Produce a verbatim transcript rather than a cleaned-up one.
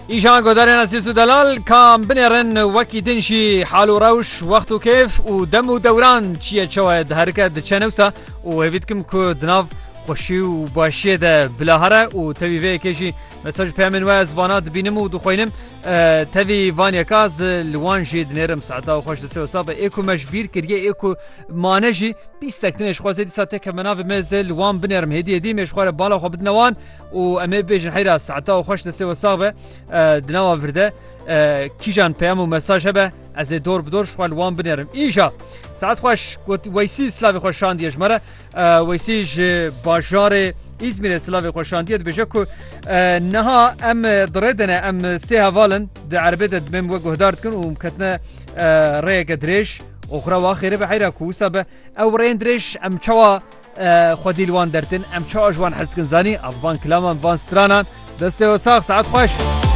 ایشان گودارین اسیس و دلال کام بنرن وکی دنشی حال و روش وقت و کیف و دم و دوران چیه چواد حرکت چنوسا و هیوید کم که دناف خوشی و باشی ده بلاهره و تبی وی کشی مساج پیامن و از وانات بینم و دو خوینم تبی وانیا کاز لوان جید نرم ساعتا و خوش دسته و صابه ایکو مجبیر کریه ایکو مانجی بیست تکنش خواسته دی ساعته که مناف مزل لوان بنرم هدیه دی مشخوار بالا خواب بدنوان و امی بیجن حیرا ساعتا و خوش دسته و صابه دنوا فرده کیجان پیام و مساج هبه از دور بدور شوال وان بنرم ایجا ساعت خوش ویسی سلاوی خوشان دیش مره ویسیج باجار İzmir'e slavê xweşandiye dibêje ku niha em diredine em sê hevalin di erbê de dibên we guhdar dikin û ketine rêyeke dirêj û xwe wa xêre be heyra ku wisa be ew rêyên dirêj em çawa xwedî li wan dertin em çawa ji wan hez dikin zanî av van kilaman van stranan destê we sax saet xweş.